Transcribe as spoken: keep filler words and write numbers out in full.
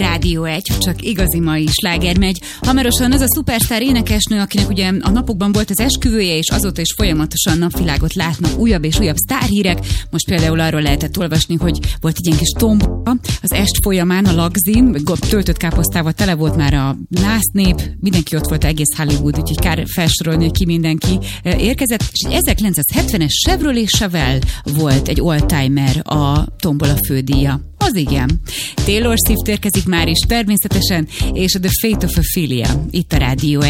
Rádió egy, csak igazi mai sláger megy. Hamarosan az a szupersztár énekesnő, akinek ugye a napokban volt az esküvője, és azóta is folyamatosan napvilágot látnak újabb és újabb sztárhírek. Most például arról lehetett olvasni, hogy volt egy ilyen kis tomba az est folyamán a Lagzin, töltött káposztával tele volt már a násznép, mindenki ott volt, egész Hollywood, úgyhogy kár felsorolni, hogy ki mindenki érkezett. És egy ezerkilencszázhetvenes Chevrolet Chevelle volt egy oldtimer a tombola fődíja. Az igen. Taylor Swift érkezik már is természetesen, és a The Fate of Ophelia itt a Rádió egy.